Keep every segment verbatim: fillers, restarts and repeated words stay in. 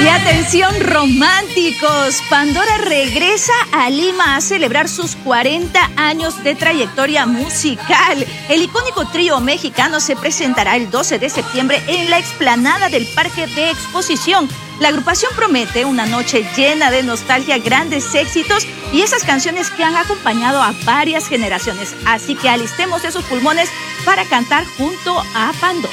Y atención románticos, Pandora regresa a Lima a celebrar sus cuarenta años de trayectoria musical. El icónico trío mexicano se presentará el doce de septiembre en la explanada del Parque de Exposición. La agrupación promete una noche llena de nostalgia, grandes éxitos y esas canciones que han acompañado a varias generaciones. Así que alistemos esos pulmones para cantar junto a Pandora.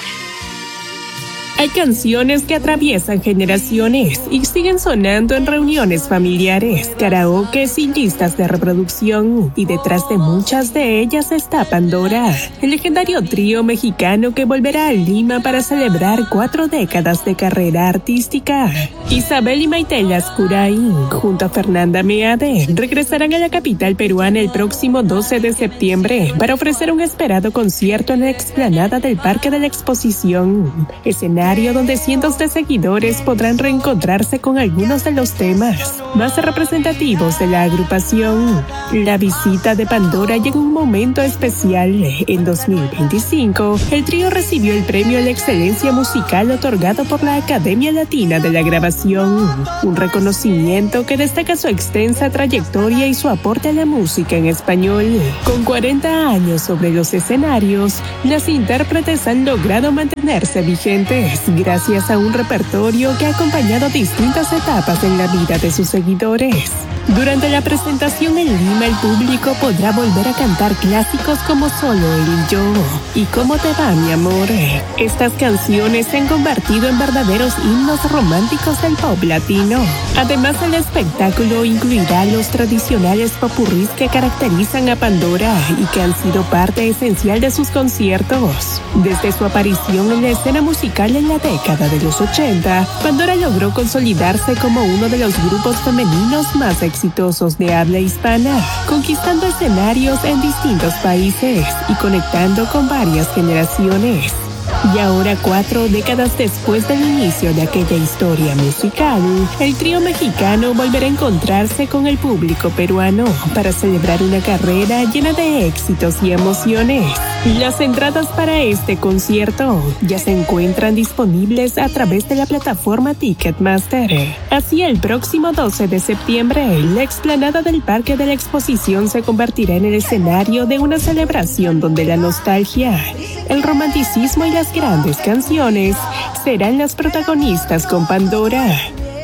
Hay canciones que atraviesan generaciones y siguen sonando en reuniones familiares, karaokes y listas de reproducción. Y detrás de muchas de ellas está Pandora, el legendario trío mexicano que volverá a Lima para celebrar cuatro décadas de carrera artística. Isabel y Maite Lascurain, junto a Fernanda Meade, regresarán a la capital peruana el próximo doce de septiembre para ofrecer un esperado concierto en la explanada del Parque de la Exposición, escenario donde cientos de seguidores podrán reencontrarse con algunos de los temas más representativos de la agrupación. La visita de Pandora llega en un momento especial. En dos mil veinticinco, el trío recibió el premio a la excelencia musical otorgado por la Academia Latina de la Grabación, un reconocimiento que destaca su extensa trayectoria y su aporte a la música en español. Con cuarenta años sobre los escenarios, las intérpretes han logrado mantenerse vigentes gracias a un repertorio que ha acompañado distintas etapas en la vida de sus seguidores. Durante la presentación en Lima, el público podrá volver a cantar clásicos como Solo él y yo y ¿Cómo te va, mi amor? Estas canciones se han convertido en verdaderos himnos románticos del pop latino. Además, el espectáculo incluirá los tradicionales popurrís que caracterizan a Pandora y que han sido parte esencial de sus conciertos. Desde su aparición en la escena musical en la década de los ochenta, Pandora logró consolidarse como uno de los grupos femeninos más exitosos de habla hispana, conquistando escenarios en distintos países y conectando con varias generaciones. Y ahora, cuatro décadas después del inicio de aquella historia musical, el trío mexicano volverá a encontrarse con el público peruano para celebrar una carrera llena de éxitos y emociones. Las entradas para este concierto ya se encuentran disponibles a través de la plataforma Ticketmaster. Así, el próximo doce de septiembre, la explanada del Parque de la Exposición se convertirá en el escenario de una celebración donde la nostalgia, el romanticismo y las grandes canciones serán las protagonistas con Pandora.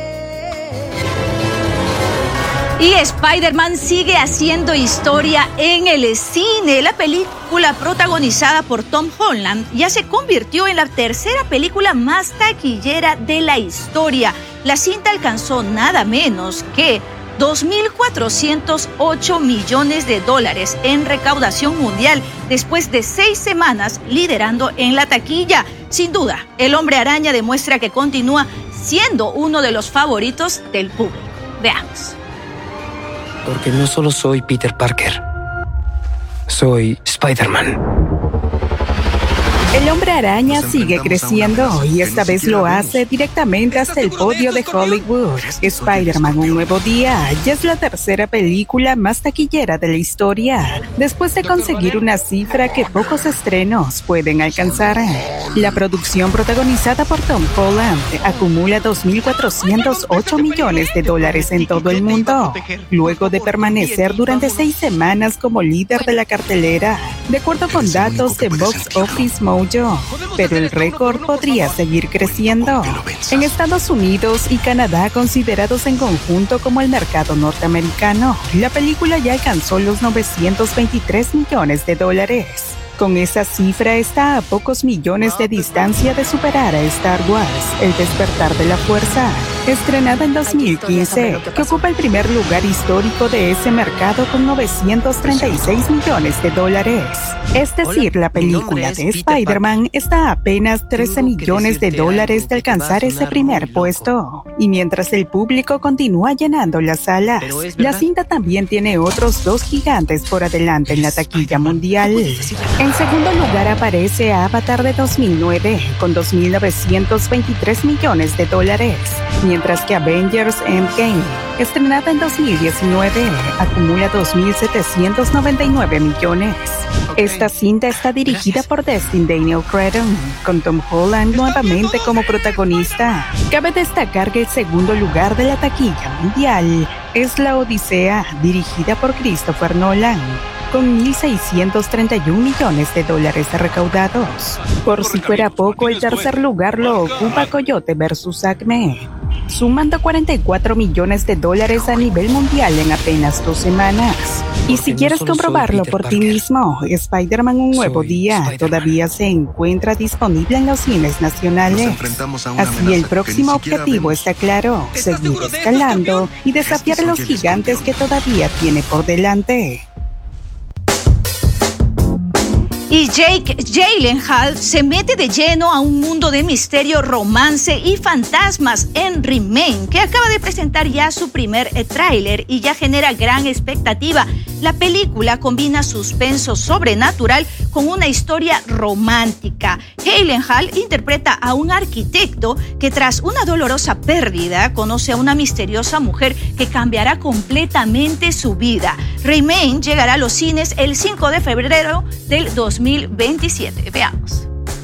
Y Spider-Man sigue haciendo historia en el cine. La película protagonizada por Tom Holland ya se convirtió en la tercera película más taquillera de la historia. La cinta alcanzó nada menos que dos mil cuatrocientos ocho millones de dólares en recaudación mundial después de seis semanas liderando en la taquilla. Sin duda, El Hombre Araña demuestra que continúa siendo uno de los favoritos del público. Veamos. Porque no solo soy Peter Parker, soy Spider-Man. El Hombre Araña sigue creciendo y esta vez lo hace directamente hasta el podio de Hollywood. Spider-Man Un Nuevo Día ya es la tercera película más taquillera de la historia, después de conseguir una cifra que pocos estrenos pueden alcanzar. La producción protagonizada por Tom Holland acumula dos mil cuatrocientos ocho millones de dólares en todo el mundo, luego de permanecer durante seis semanas como líder de la cartelera, de acuerdo con datos de Box Office Mojo. Pero el récord podría seguir creciendo. En Estados Unidos y Canadá, considerados en conjunto como el mercado norteamericano, la película ya alcanzó los novecientos veintitrés millones de dólares. Con esa cifra está a pocos millones de distancia de superar a Star Wars, El Despertar de la Fuerza, estrenada en dos mil quince, que ocupa el primer lugar histórico de ese mercado con novecientos treinta y seis millones de dólares. Es decir, la película de Spider-Man está a apenas trece millones de dólares de alcanzar ese primer puesto. Y mientras el público continúa llenando las salas, la cinta también tiene otros dos gigantes por adelante en la taquilla mundial. En segundo lugar aparece Avatar de dos mil nueve, con dos mil novecientos veintitrés millones de dólares, mientras que Avengers Endgame, estrenada en dos mil diecinueve, acumula dos mil setecientos noventa y nueve millones. Esta cinta está dirigida por Destin Daniel Cretton, con Tom Holland nuevamente como protagonista. Cabe destacar que el segundo lugar de la taquilla mundial es La Odisea, dirigida por Christopher Nolan, con mil seiscientos treinta y un millones de dólares recaudados. Por si fuera poco, el tercer lugar lo ocupa Coyote versus Acme, sumando cuarenta y cuatro millones de dólares a nivel mundial en apenas dos semanas. Y si quieres comprobarlo por ti mismo, Spider-Man Un Nuevo Día todavía se encuentra disponible en los cines nacionales. Así el próximo objetivo está claro: seguir escalando y desafiar a los gigantes que todavía tiene por delante. Y Jake Gyllenhaal se mete de lleno a un mundo de misterio, romance y fantasmas en Remain, que acaba de presentar ya su primer eh, tráiler y ya genera gran expectativa. La película combina suspenso sobrenatural con una historia romántica. Gyllenhaal interpreta a un arquitecto que tras una dolorosa pérdida conoce a una misteriosa mujer que cambiará completamente su vida. Remain llegará a los cines el cinco de febrero del dos mil veintisiete. Veamos.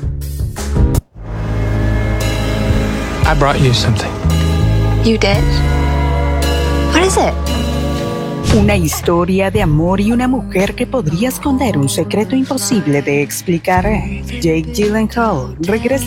I brought you something. You did? What is it? Una historia de amor y una mujer que podría esconder un secreto imposible de explicar. Jake Gyllenhaal regresa